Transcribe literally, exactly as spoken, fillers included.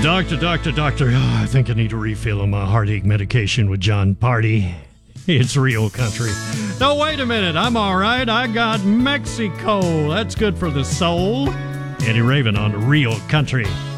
Doctor, doctor, doctor, oh, I think I need a refill on my heartache medication with John Party. It's real country. No, wait a minute. I'm all right. I got Mexico. That's good for the soul. Eddie Raven on Real Country.